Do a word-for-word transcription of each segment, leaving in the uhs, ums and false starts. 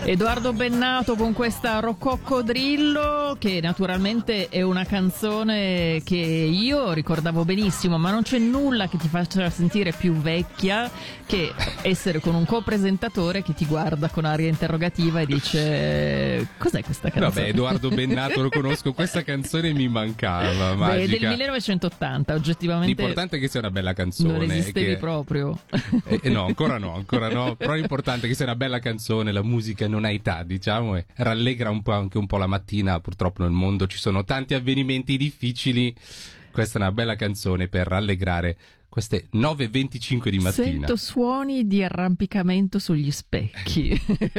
Edoardo Bennato con questa Rococcodrillo, che naturalmente è una canzone che io ricordavo benissimo, ma non c'è nulla che ti faccia sentire più vecchia che essere con un copresentatore che ti guarda con aria interrogativa e dice: cos'è questa canzone? Vabbè, Edoardo Bennato lo conosco, questa canzone mi mancava, magica. Beh, del millenovecentottanta, oggettivamente. L'importante è che sia una bella canzone. Non esistevi che... proprio. Eh, eh, no, ancora no, ancora no, però è importante che sia una bella canzone, la musica non ha età, diciamo, e rallegra un po' anche un po' la mattina. Purtroppo nel mondo ci sono tanti avvenimenti difficili, questa è una bella canzone per rallegrare queste nove e venticinque di mattina. Sento suoni di arrampicamento sugli specchi.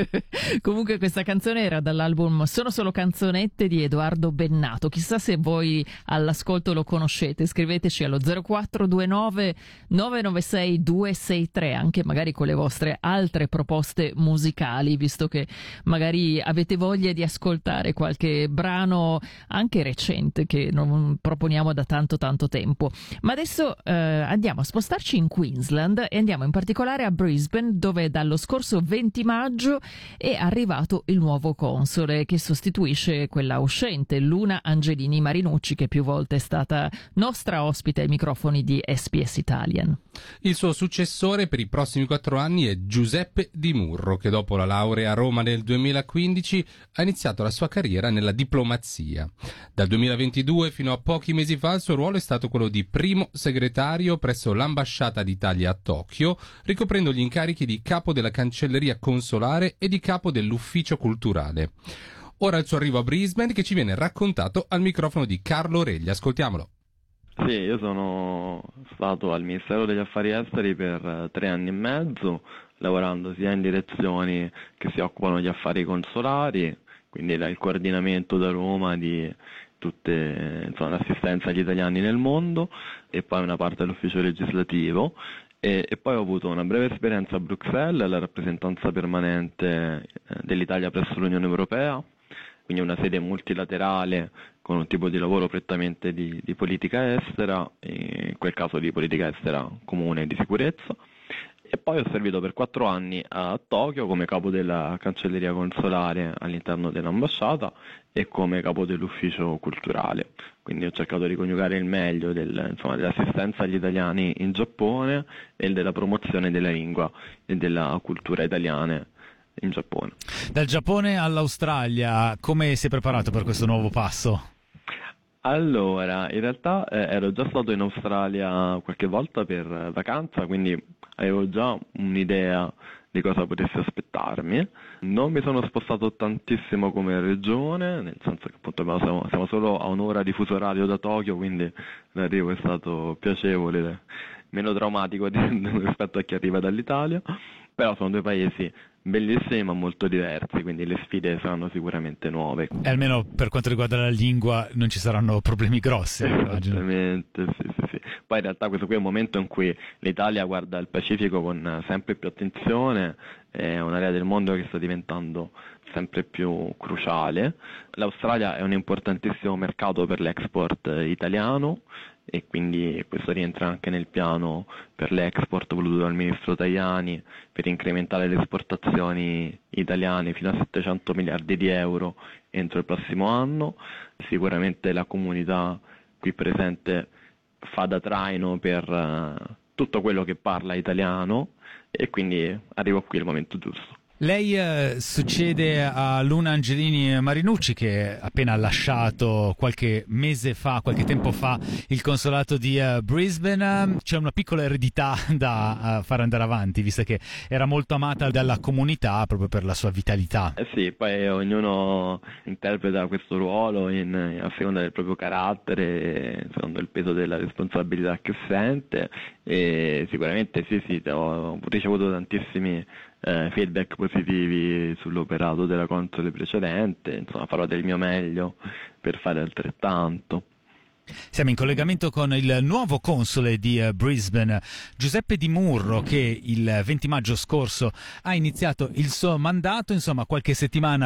Comunque questa canzone era dall'album Sono solo canzonette di Edoardo Bennato. Chissà se voi all'ascolto lo conoscete. Scriveteci allo zero quattro due nove nove nove sei due sei tre, anche magari con le vostre altre proposte musicali, visto che magari avete voglia di ascoltare qualche brano anche recente che non proponiamo da tanto tanto tempo. Ma adesso eh, andiamo a spostarci in Queensland e andiamo in particolare a Brisbane, dove dallo scorso venti maggio è arrivato il nuovo console che sostituisce quella uscente, Luna Angelini Marinucci, che più volte è stata nostra ospite ai microfoni di S B S Italian. Il suo successore per i prossimi quattro anni è Giuseppe Di Murro, che dopo la laurea a Roma nel duemilaquindici ha iniziato la sua carriera nella diplomazia. Dal duemilaventidue fino a pochi mesi fa il suo ruolo è stato quello di primo segretario presso l'ambasciata d'Italia a Tokyo, ricoprendo gli incarichi di capo della cancelleria consolare e di capo dell'ufficio culturale. Ora il suo arrivo a Brisbane, che ci viene raccontato al microfono di Carlo Reglia. Ascoltiamolo. Sì, io sono stato al Ministero degli Affari Esteri per tre anni e mezzo, lavorando sia in direzioni che si occupano di affari consolari, quindi il coordinamento da Roma di tutte, insomma, l'assistenza agli italiani nel mondo, e poi una parte dell'ufficio legislativo, e, e poi ho avuto una breve esperienza a Bruxelles, alla rappresentanza permanente dell'Italia presso l'Unione Europea, quindi una sede multilaterale con un tipo di lavoro prettamente di, di politica estera, in quel caso di politica estera comune e di sicurezza. E poi ho servito per quattro anni a Tokyo come capo della cancelleria consolare all'interno dell'ambasciata e come capo dell'ufficio culturale. Quindi ho cercato di coniugare il meglio del, insomma, dell'assistenza agli italiani in Giappone e della promozione della lingua e della cultura italiana in Giappone. Dal Giappone all'Australia, come si è preparato per questo nuovo passo? Allora, in realtà eh, ero già stato in Australia qualche volta per vacanza, quindi avevo già un'idea di cosa potessi aspettarmi. Non mi sono spostato tantissimo come regione, nel senso che appunto siamo, siamo solo a un'ora di fuso orario da Tokyo, quindi l'arrivo è stato piacevole, meno traumatico rispetto a chi arriva dall'Italia, però sono due paesi bellissimi ma molto diversi, quindi le sfide saranno sicuramente nuove. E almeno per quanto riguarda la lingua non ci saranno problemi grossi, immagino. Esattamente, sì, sì, sì. Poi in realtà questo qui è un momento in cui l'Italia guarda il Pacifico con sempre più attenzione, è un'area del mondo che sta diventando sempre più cruciale. L'Australia è un importantissimo mercato per l'export italiano e quindi questo rientra anche nel piano per l'export voluto dal ministro Tajani per incrementare le esportazioni italiane fino a settecento miliardi di euro entro il prossimo anno. Sicuramente la comunità qui presente fa da traino per uh, tutto quello che parla italiano e quindi arrivo qui al momento giusto. Lei eh, succede a Luna Angelini Marinucci, che appena ha lasciato qualche mese fa, qualche tempo fa, il consolato di uh, Brisbane. C'è una piccola eredità da uh, far andare avanti, visto che era molto amata dalla comunità proprio per la sua vitalità. Eh sì, poi ognuno interpreta questo ruolo in, a seconda del proprio carattere, secondo il peso della responsabilità che sente, e sicuramente sì, sì, ho ricevuto tantissimi Eh, feedback positivi sull'operato della console precedente, insomma farò del mio meglio per fare altrettanto. Siamo in collegamento con il nuovo console di uh, Brisbane, Giuseppe Di Murro, che il venti maggio scorso ha iniziato il suo mandato, insomma qualche settimana